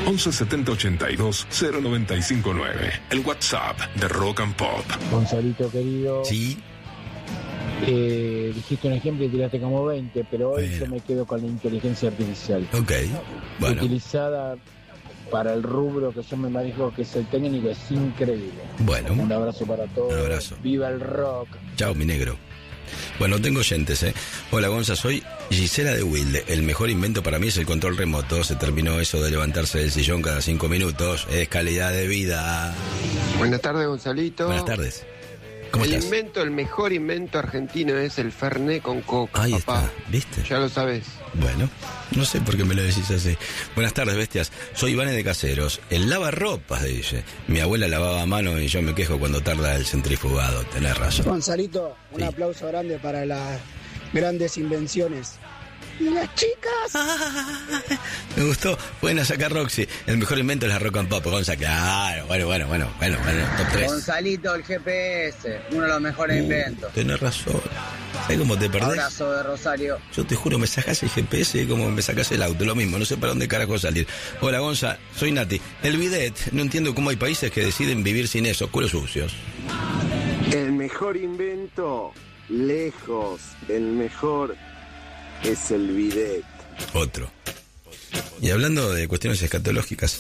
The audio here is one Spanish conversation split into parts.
11 70 82 0959. El WhatsApp de Rock and Pop. Gonzalito querido. Sí. Dijiste un ejemplo y tiraste como 20, pero hoy Bueno. yo me quedo con la inteligencia artificial. Ok. Bueno. Utilizada para el rubro que yo me manejo, que es el técnico, es increíble. Bueno. Un abrazo para todos. Un abrazo. Viva el rock. Chao, mi negro. Bueno, tengo oyentes, Hola, Gonza, soy Gisela de Wilde. El mejor invento para mí es el control remoto. Se terminó eso de levantarse del sillón cada 5 minutos. Es calidad de vida. Buenas tardes, Gonzalito. Buenas tardes. ¿Cómo El estás? el mejor invento argentino es el Fernet con coca, Ahí papá. está, ¿viste? Ya lo sabes. Bueno, no sé por qué me lo decís así. Buenas tardes, bestias. Soy Ivane de Caseros. El lavarropas, dice. Mi abuela lavaba a mano y yo me quejo cuando tarda el centrifugado. Tenés razón. Gonzalito, un Sí. aplauso grande para las grandes invenciones. Y las chicas. Me gustó. Buena, saca Roxy. El mejor invento es la Rock and Pop. Gonza, claro. Bueno. Top 3. Gonzalito, el GPS, uno de los mejores inventos. Tenés razón. ¿Sabes cómo te perdés? Abrazo de Rosario. Yo te juro, me sacás el GPS como me sacás el auto, lo mismo, no sé para dónde carajo salir. Hola, Gonza, soy Nati. El bidet, no entiendo cómo hay países que deciden vivir sin eso, culos sucios. El mejor invento, lejos, el mejor es el bidet. Otro. Y hablando de cuestiones escatológicas,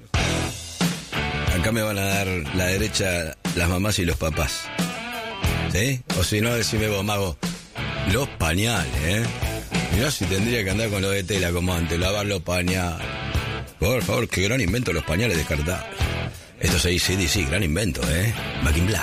acá me van a dar la derecha las mamás y los papás. ¿Sí? O si no, decime vos, mago, los pañales, Mirá si tendría que andar con lo de tela como antes, lavar los pañales. Por favor, qué gran invento los pañales descartables. Esto es ACDC, gran invento, Back in Black.